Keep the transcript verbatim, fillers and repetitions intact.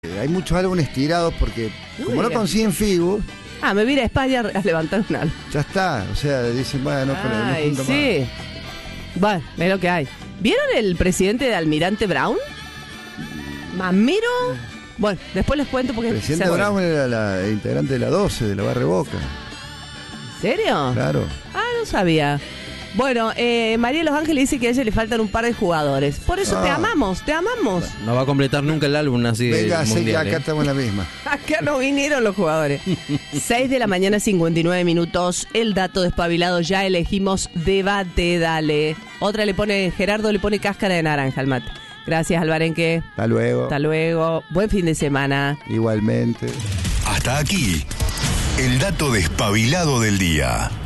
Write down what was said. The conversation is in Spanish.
Hay muchos álbumes tirados porque como no consiguen Figu, Ah, me voy a ir a España a levantar un álbum. ya está. O sea, dicen, bueno, no, pero no Ay, junto sí. Bueno, es lo que hay. ¿Vieron el presidente de Almirante Brown? Mamero. Bueno, después les cuento porque... más. Presidente se- Brown era la integrante de la doce, de la Barre Boca. ¿En serio? Claro. Ah, no sabía. Bueno, eh, María de los Ángeles dice que a ella le faltan un par de jugadores. Por eso Ah. te amamos, te amamos. No va a completar nunca el álbum así. Venga, sé que mundial, acá ¿eh? estamos en la misma. Acá no vinieron los jugadores. seis de la mañana, cincuenta y nueve minutos. El dato despabilado. Ya elegimos debate, dale. Otra le pone, Gerardo le pone cáscara de naranja al mate. Gracias, Alvarenque. Hasta luego. Hasta luego. Buen fin de semana. Igualmente. Hasta aquí, el dato despabilado del día.